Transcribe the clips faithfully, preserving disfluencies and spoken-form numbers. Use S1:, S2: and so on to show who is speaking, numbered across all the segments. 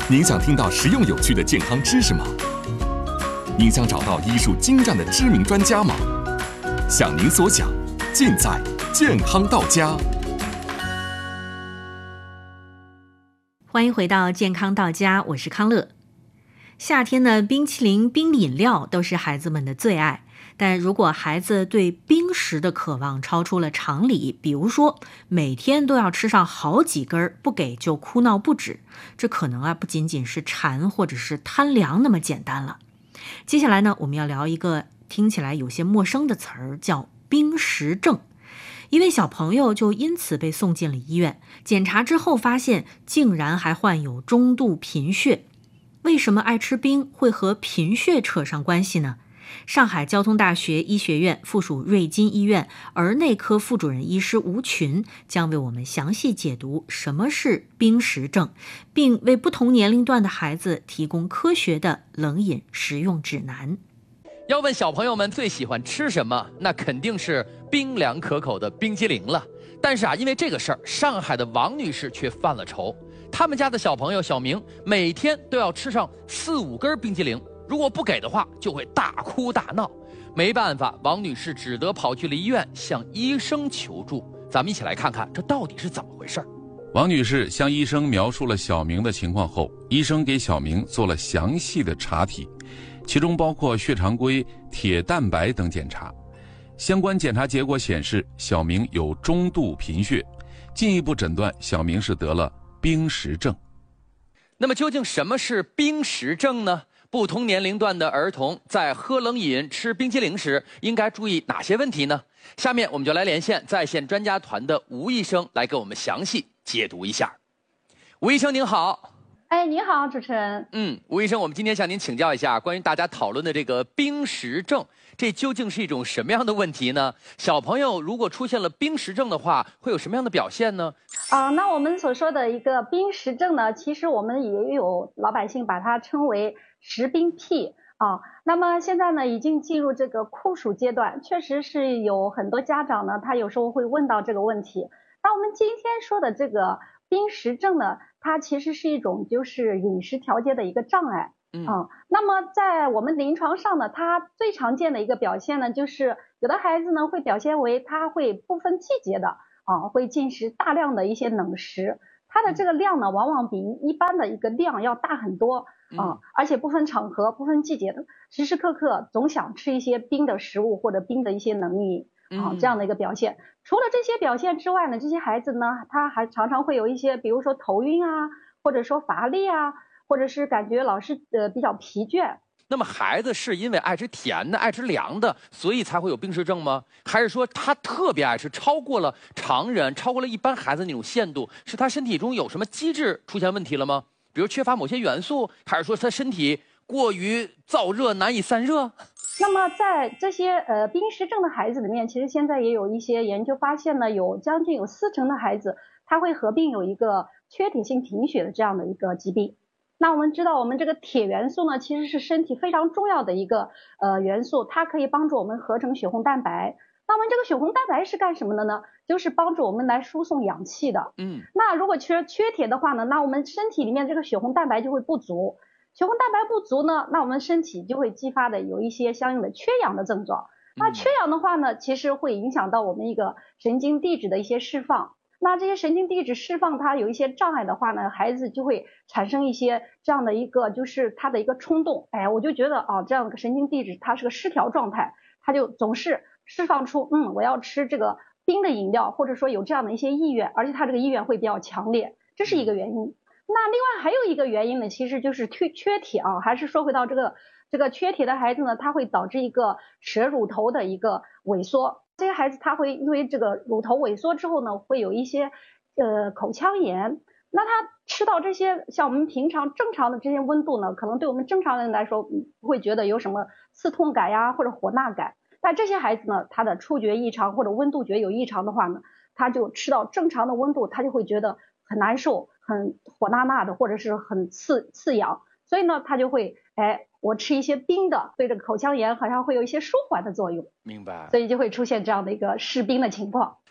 S1: 您想听到实用有趣的健康知识吗？您想找到医术精湛的知名专家吗？想您所想，尽在健康到家。
S2: 欢迎回到健康到家，我是康乐。夏天呢，冰淇淋、冰饮料都是孩子们的最爱。但如果孩子对冰食的渴望超出了常理，比如说每天都要吃上好几根，不给就哭闹不止，这可能啊不仅仅是馋或者是贪凉那么简单了。接下来呢，我们要聊一个听起来有些陌生的词儿，叫冰食症。一位小朋友就因此被送进了医院，检查之后发现竟然还患有中度贫血。为什么爱吃冰会和贫血扯上关系呢？上海交通大学医学院附属瑞金医院儿内科副主任医师吴群将为我们详细解读什么是冰食症，并为不同年龄段的孩子提供科学的冷饮食用指南。
S3: 要问小朋友们最喜欢吃什么，那肯定是冰凉可口的冰激凌了。但是啊，因为这个事儿，上海的王女士却犯了愁。他们家的小朋友小明每天都要吃上四五根冰激凌，如果不给的话，就会大哭大闹。没办法，王女士只得跑去了医院，向医生求助。咱们一起来看看这到底是怎么回事。
S4: 王女士向医生描述了小明的情况后，医生给小明做了详细的查体，其中包括血常规、铁蛋白等检查。相关检查结果显示，小明有中度贫血，进一步诊断小明是得了冰食症。
S3: 那么究竟什么是冰食症呢？不同年龄段的儿童在喝冷饮、吃冰激凌时应该注意哪些问题呢？下面我们就来连线在线专家团的吴医生来给我们详细解读一下。吴医生您好。
S5: 哎，你好，主持人。
S3: 嗯，吴医生，我们今天向您请教一下关于大家讨论的这个冰食症，这究竟是一种什么样的问题呢？小朋友如果出现了冰食症的话，会有什么样的表现呢？
S5: 啊、呃，那我们所说的一个冰食症呢，其实我们也有老百姓把它称为食冰癖啊。那么现在呢，已经进入这个酷暑阶段，确实是有很多家长呢，他有时候会问到这个问题。那我们今天说的这个冰食症呢，它其实是一种就是饮食调节的一个障碍。嗯、啊，那么在我们临床上呢，它最常见的一个表现呢，就是有的孩子呢会表现为他会不分季节的啊，会进食大量的一些冷食，它的这个量呢，往往比一般的一个量要大很多啊，而且不分场合、不分季节的，时时刻刻总想吃一些冰的食物或者冰的一些冷饮啊，这样的一个表现。除了这些表现之外呢，这些孩子呢，他还常常会有一些，比如说头晕啊，或者说乏力啊，或者是感觉老是呃比较疲倦。
S3: 那么孩子是因为爱吃甜的、爱吃凉的，所以才会有冰食症吗？还是说他特别爱吃，超过了常人，超过了一般孩子那种限度，是他身体中有什么机制出现问题了吗？比如缺乏某些元素，还是说他身体过于燥热难以散热？
S5: 那么在这些呃冰食症的孩子里面，其实现在也有一些研究发现呢，有将近有四成的孩子他会合并有一个缺铁性贫血的这样的一个疾病。那我们知道，我们这个铁元素呢，其实是身体非常重要的一个呃元素，它可以帮助我们合成血红蛋白。那我们这个血红蛋白是干什么的呢？就是帮助我们来输送氧气的。嗯，那如果缺缺铁的话呢，那我们身体里面这个血红蛋白就会不足。血红蛋白不足呢，那我们身体就会激发的有一些相应的缺氧的症状。那缺氧的话呢，其实会影响到我们一个神经递质的一些释放。那这些神经递质释放它有一些障碍的话呢，孩子就会产生一些这样的一个就是他的一个冲动，哎，我就觉得啊，这样的神经递质它是个失调状态，他就总是释放出嗯我要吃这个冰的饮料，或者说有这样的一些意愿，而且他这个意愿会比较强烈，这是一个原因。那另外还有一个原因呢，其实就是缺缺铁啊，还是说回到这个这个缺铁的孩子呢，他会导致一个舌乳头的一个萎缩。这些孩子他会因为这个乳头萎缩之后呢，会有一些呃口腔炎。那他吃到这些像我们平常正常的这些温度呢，可能对我们正常人来说不会觉得有什么刺痛感呀或者火辣感。但这些孩子呢，他的触觉异常或者温度觉有异常的话呢，他就吃到正常的温度，他就会觉得很难受，很火辣辣的，或者是很刺刺痒。所以呢，他就会哎。我吃一些冰的，对这个口腔炎好像会有一些舒缓的作用。
S3: 明白。
S5: 所以就会出现这样的一个嗜冰的情况。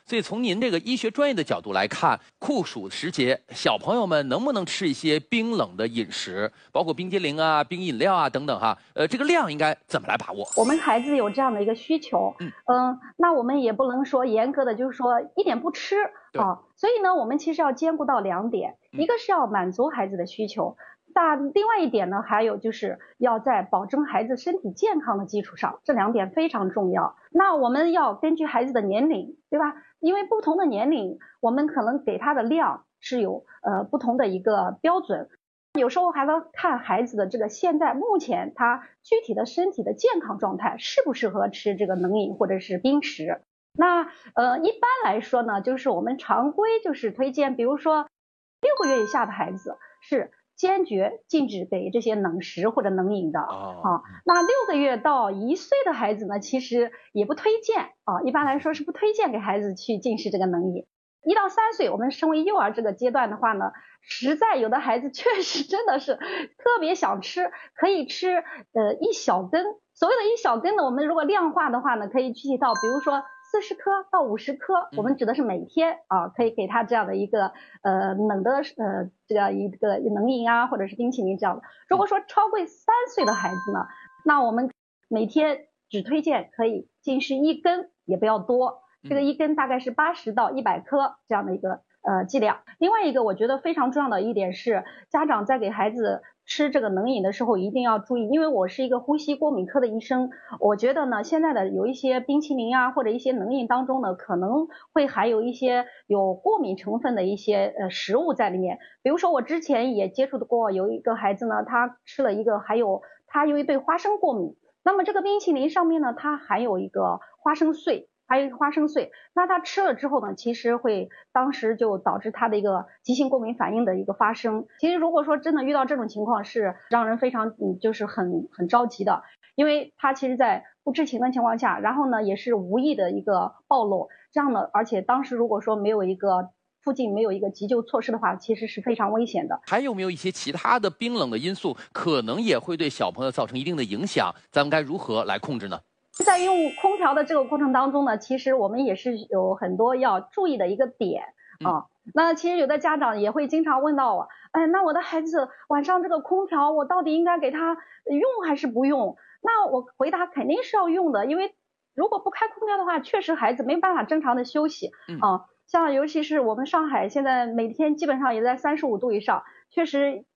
S3: 所以从您这个医学专业的角度来看，酷暑时节，小朋友们能不能吃一些冰冷的饮食，包括冰激凌啊、冰饮料啊等等哈？呃，这个量应该怎么来把握？
S5: 我们孩子有这样的一个需求，嗯、呃，那我们也不能说严格的就是说一点不吃啊，所以呢，我们其实要兼顾到两点，一个是要满足孩子的需求。那另外一点呢，还有就是要在保证孩子身体健康的基础上，这两点非常重要。那我们要根据孩子的年龄，对吧？因为不同的年龄，我们可能给他的量是有呃不同的一个标准。有时候还要看孩子的这个现在目前他具体的身体的健康状态适不适合吃这个冷饮或者是冰食。那呃一般来说呢，就是我们常规就是推荐，比如说六个月以下的孩子是坚决禁止给这些冷食或者冷饮的啊。那六个月到一岁的孩子呢，其实也不推荐啊，一般来说是不推荐给孩子去进食这个冷饮。一到三岁，我们身为幼儿这个阶段的话呢，实在有的孩子确实真的是特别想吃，可以吃呃一小根。所谓的一小根呢，我们如果量化的话呢，可以具体到比如说四十颗到五十颗，我们指的是每天啊，可以给他这样的一个呃冷的呃这样一个冷饮啊，或者是冰淇淋这样的。如果说超过三岁的孩子呢，那我们每天只推荐可以进食一根，也不要多。这个一根大概是八十到一百颗这样的一个呃剂量。另外一个我觉得非常重要的一点是，家长在给孩子吃这个冷饮的时候一定要注意，因为我是一个呼吸过敏科的医生，我觉得呢现在的有一些冰淇淋啊或者一些冷饮当中呢，可能会含有一些有过敏成分的一些呃食物在里面。比如说我之前也接触过有一个孩子呢，他吃了一个还有他因为对花生过敏，那么这个冰淇淋上面呢它含有一个花生碎。还有一个花生碎，那他吃了之后呢，其实会当时就导致他的一个急性过敏反应的一个发生。其实如果说真的遇到这种情况，是让人非常嗯就是很很着急的，因为他其实在不知情的情况下，然后呢也是无意的一个暴露，这样的，而且当时如果说没有一个附近没有一个急救措施的话，其实是非常危险的。
S3: 还有没有一些其他的冰冷的因素，可能也会对小朋友造成一定的影响？咱们该如何来控制呢？
S5: 在用空调的这个过程当中呢，其实我们也是有很多要注意的一个点啊。嗯、那其实有的家长也会经常问到我，哎，那我的孩子晚上这个空调，我到底应该给他用还是不用？那我回答肯定是要用的，因为如果不开空调的话，确实孩子没办法正常的休息啊。像尤其是我们上海现在每天基本上也在三十五度以上，确实